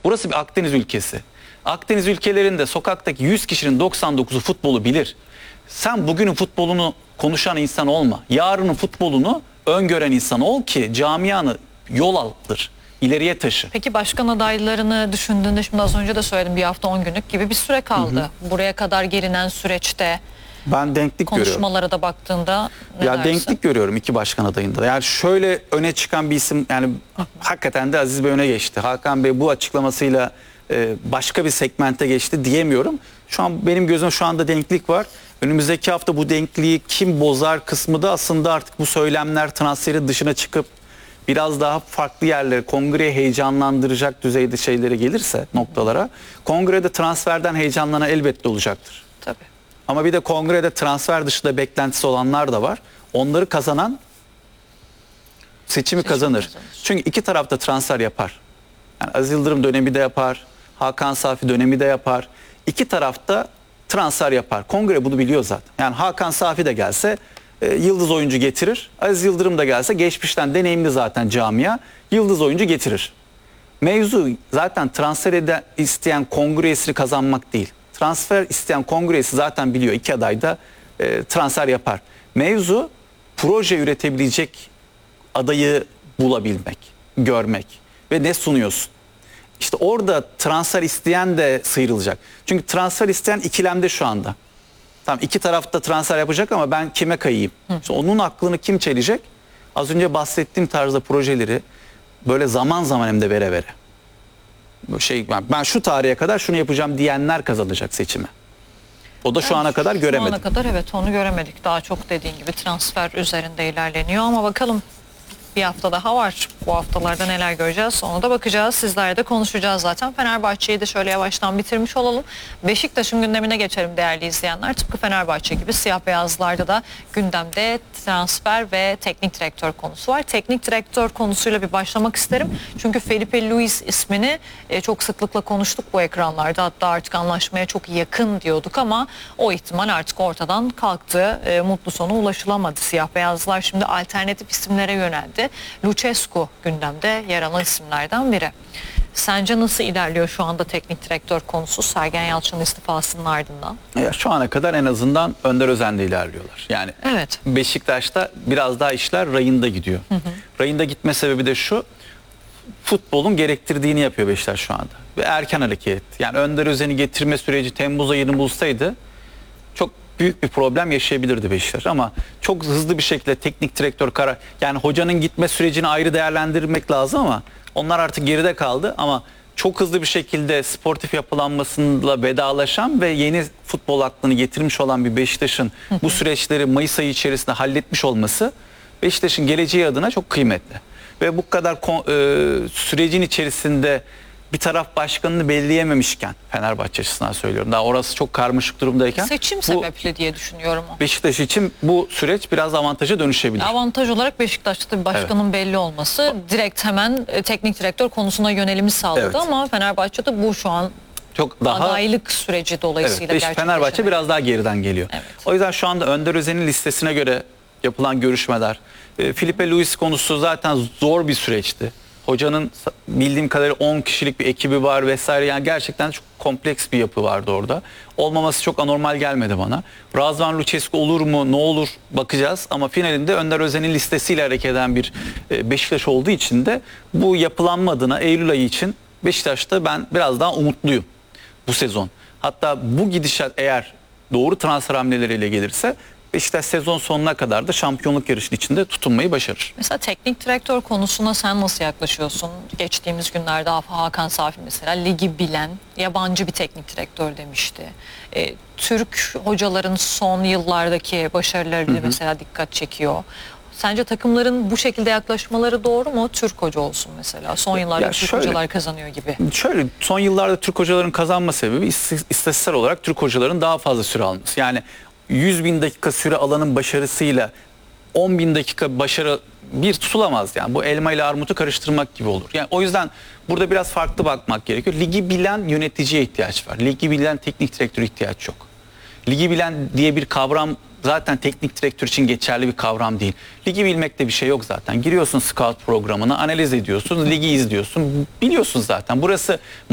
Burası bir Akdeniz ülkesi. Akdeniz ülkelerinde sokaktaki 100 kişinin 99'u futbolu bilir. Sen bugünün futbolunu konuşan insan olma. Yarının futbolunu öngören insan ol ki camianı yol aldır, ileriye taşı. Peki başkan adaylarını düşündüğünde, şimdi az önce de söyledim, bir hafta 10 günlük gibi bir süre kaldı. Buraya kadar gelinen süreçte Ben denklik görüyorum. konuşmalara da baktığında ne dersin? Denklik görüyorum iki başkan adayında. Yani şöyle öne çıkan bir isim, yani hakikaten de Aziz Bey öne geçti. Hakan Bey bu açıklamasıyla başka bir segmente geçti diyemiyorum. Şu an benim gözüm şu anda denklik var. Önümüzdeki hafta bu denkliği kim bozar kısmı da aslında artık bu söylemler transferi dışına çıkıp biraz daha farklı yerlere, kongreye heyecanlandıracak düzeyde şeylere gelirse, noktalara, kongrede transferden heyecanlanan elbette olacaktır. Tabii. Ama bir de kongrede transfer dışında beklentisi olanlar da var. Onları kazanan seçimi kazanır. Çünkü iki tarafta transfer yapar. Yani Aziz Yıldırım dönemi de yapar, Hakan Safi dönemi de yapar. İki tarafta transfer yapar. Kongre bunu biliyor zaten. Yani Hakan Safi de gelse yıldız oyuncu getirir. Aziz Yıldırım da gelse geçmişten deneyimli zaten camia, yıldız oyuncu getirir. Mevzu zaten transfer isteyen kongre üyesini kazanmak değil. Transfer isteyen kongre üyesi zaten biliyor, iki aday da transfer yapar. Mevzu proje üretebilecek adayı bulabilmek, görmek ve ne sunuyorsun. İşte orada transfer isteyen de sıyrılacak. Çünkü transfer isteyen ikilemde şu anda. Tamam, iki tarafta transfer yapacak ama ben kime kayayım? İşte onun aklını kim çelecek? Az önce bahsettiğim tarzda projeleri böyle zaman zaman hem de vere vere. Ben şu tarihe kadar şunu yapacağım diyenler kazanacak seçimi. O da şu ana kadar göremedim. Şu ana kadar evet, onu göremedik. Daha çok dediğin gibi transfer üzerinde ilerleniyor ama bakalım, bir hafta daha var. Bu haftalarda neler göreceğiz, ona da bakacağız. Sizlerle de konuşacağız zaten. Fenerbahçe'yi de şöyle yavaştan bitirmiş olalım. Beşiktaş'ın gündemine geçelim değerli izleyenler. Tıpkı Fenerbahçe gibi siyah beyazlarda da gündemde transfer ve teknik direktör konusu var. Teknik direktör konusuyla bir başlamak isterim. Çünkü Felipe Luis ismini çok sıklıkla konuştuk bu ekranlarda. Hatta artık anlaşmaya çok yakın diyorduk ama o ihtimal artık ortadan kalktı. Mutlu sona ulaşılamadı. Siyah beyazlar şimdi alternatif isimlere yöneldi. Lucescu gündemde yer alan isimlerden biri. Sence nasıl ilerliyor şu anda teknik direktör konusu Sergen Yalçın'ın istifasının ardından? Ya şu ana kadar en azından Önder Özen'le ilerliyorlar. Yani evet. Beşiktaş'ta biraz daha işler rayında gidiyor. Rayında gitme sebebi de şu: futbolun gerektirdiğini yapıyor Beşiktaş şu anda. Ve erken hareket. Yani Önder Özen'i getirme süreci Temmuz ayını bulsaydı çok büyük bir problem yaşayabilirdi Beşiktaş, ama çok hızlı bir şekilde teknik direktör karar, yani hocanın gitme sürecini ayrı değerlendirmek lazım ama onlar artık geride kaldı. Ama çok hızlı bir şekilde sportif yapılanmasıyla vedalaşan ve yeni futbol aklını getirmiş olan bir Beşiktaş'ın bu süreçleri Mayıs ayı içerisinde halletmiş olması Beşiktaş'ın geleceği adına çok kıymetli. Ve bu kadar sürecin içerisinde bir taraf başkanını belirleyememişken, Fenerbahçe açısından söylüyorum, daha orası çok karmaşık durumdayken, seçim sebepli diye düşünüyorum. Beşiktaş için bu süreç biraz avantaja dönüşebilir. Avantaj olarak Beşiktaş'ta bir başkanın belli olması direkt hemen teknik direktör konusuna yönelimi sağladı ama Fenerbahçe'de bu şu an çok daha adaylık süreci dolayısıyla gerçekleşiyor. Fenerbahçe biraz daha geriden geliyor. O yüzden şu anda Önder Özen'in listesine göre yapılan görüşmeler, Felipe Luis konusu zaten zor bir süreçti. Hocanın bildiğim kadarıyla 10 kişilik bir ekibi var vesaire, yani gerçekten çok kompleks bir yapı vardı orada. Olmaması çok anormal gelmedi bana. Razvan Lucescu olur mu, ne olur bakacağız, ama finalinde Önder Özen'in listesiyle hareket eden bir Beşiktaş olduğu için de bu yapılanma adına Eylül ayı için Beşiktaş'ta ben biraz daha umutluyum bu sezon. Hatta bu gidişat eğer doğru transfer hamleleriyle gelirse Beşiktaş sezon sonuna kadar da şampiyonluk yarışının içinde tutunmayı başarır. Mesela teknik direktör konusuna sen nasıl yaklaşıyorsun? Geçtiğimiz günlerde Hakan Safi mesela ligi bilen yabancı bir teknik direktör demişti. Türk hocaların son yıllardaki başarıları mesela dikkat çekiyor. Sence takımların bu şekilde yaklaşmaları doğru mu? Türk hoca olsun mesela. Son yıllarda Türk hocalar kazanıyor gibi. Şöyle, son yıllarda Türk hocaların kazanma sebebi istatistiksel olarak Türk hocaların daha fazla süre alması. Yani 100.000 dakika süre alanın başarısıyla 10.000 dakika başarı bir tutulamaz yani. Bu elma ile armutu karıştırmak gibi olur. Yani o yüzden burada biraz farklı bakmak gerekiyor. Ligi bilen yöneticiye ihtiyaç var. Ligi bilen teknik direktöre ihtiyaç yok. Ligi bilen diye bir kavram zaten teknik direktör için geçerli bir kavram değil. Ligi bilmekte bir şey yok zaten. Giriyorsun scout programına, analiz ediyorsun, ligi izliyorsun. Biliyorsun zaten. Burası